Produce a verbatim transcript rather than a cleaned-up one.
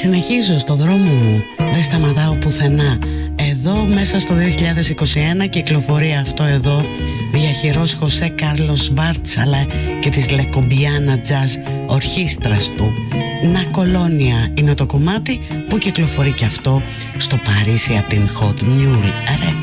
συνεχίζω στο δρόμο μου, δεν σταματάω πουθενά. Εδώ μέσα στο δύο χιλιάδες είκοσι ένα κυκλοφορεί αυτό εδώ, διαχειρός Χωσέ Κάρλος Βάρτς, αλλά και της Λεκομπιάνα Jazz ορχήστρας του. Να Κολόνια είναι το κομμάτι που κυκλοφορεί και αυτό στο Παρίσι από την Hot Mule Records.